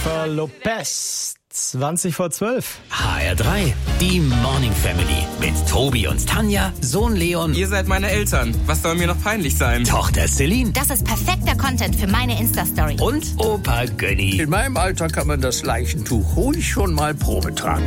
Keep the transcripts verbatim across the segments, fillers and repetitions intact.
Jennifer Lopez. zwanzig vor zwölf. H R drei, die Morning Family. Mit Tobi und Tanja, Sohn Leon. Ihr seid meine Eltern. Was soll mir noch peinlich sein? Tochter Celine. Das ist perfekter Content für meine Insta-Story. Und Opa Gönny. In meinem Alter kann man das Leichentuch ruhig schon mal Probe tragen.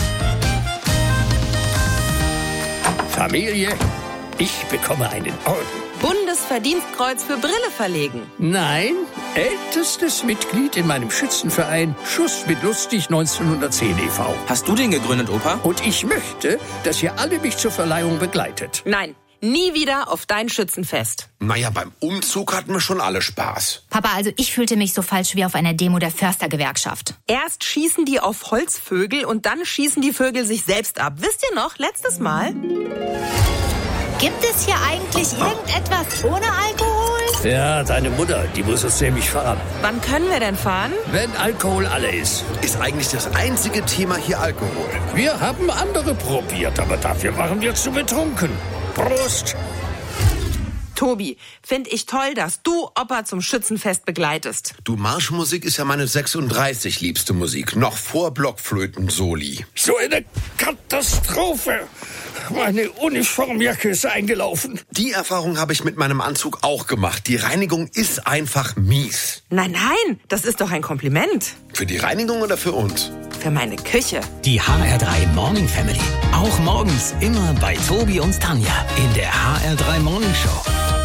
Familie, ich bekomme einen Orden. Bundesverdienstkreuz für Brille verlegen. Nein, ältestes Mitglied in meinem Schützenverein Schuss mit Lustig neunzehnhundertzehn e V Hast du den gegründet, Opa? Und ich möchte, dass ihr alle mich zur Verleihung begleitet. Nein, nie wieder auf dein Schützenfest. Naja, beim Umzug hatten wir schon alle Spaß. Papa, also ich fühlte mich so falsch wie auf einer Demo der Förstergewerkschaft. Erst schießen die auf Holzvögel und dann schießen die Vögel sich selbst ab. Wisst ihr noch, letztes Mal? Gibt es hier eigentlich irgendetwas ohne Alkohol? Ja, deine Mutter, die muss uns nämlich fahren. Wann können wir denn fahren? Wenn Alkohol alle ist. Ist eigentlich das einzige Thema hier Alkohol? Wir haben andere probiert, aber dafür waren wir zu betrunken. Prost! Tobi, finde ich toll, dass du Opa zum Schützenfest begleitest. Du, Marschmusik ist ja meine sechsunddreißig liebste Musik. Noch vor Blockflöten-Soli. So eine Katastrophe! Meine Uniformjacke ist eingelaufen. Die Erfahrung habe ich mit meinem Anzug auch gemacht. Die Reinigung ist einfach mies. Nein, nein, das ist doch ein Kompliment. Für die Reinigung oder für uns? Für meine Küche. Die H R drei Morning Family. Auch morgens immer bei Tobi und Tanja in der H R drei Morning Show.